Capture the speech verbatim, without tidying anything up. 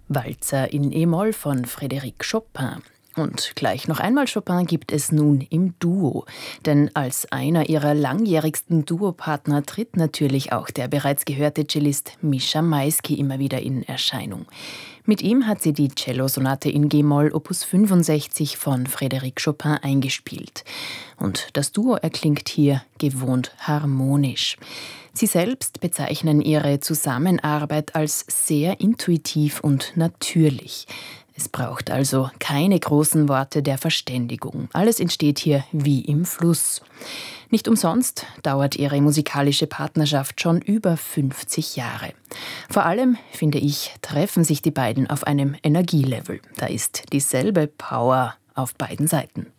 Walzer in E-Moll von Frédéric Chopin. Und gleich noch einmal Chopin gibt es nun im Duo. Denn als einer ihrer langjährigsten Duopartner tritt natürlich auch der bereits gehörte Cellist Mischa Maisky immer wieder in Erscheinung. Mit ihm hat sie die Cellosonate in G-Moll Opus fünfundsechzig von Frédéric Chopin eingespielt. Und das Duo erklingt hier gewohnt harmonisch. Sie selbst bezeichnen ihre Zusammenarbeit als sehr intuitiv und natürlich. Es braucht also keine großen Worte der Verständigung. Alles entsteht hier wie im Fluss. Nicht umsonst dauert ihre musikalische Partnerschaft schon über fünfzig Jahre. Vor allem, finde ich, treffen sich die beiden auf einem Energielevel. Da ist dieselbe Power auf beiden Seiten.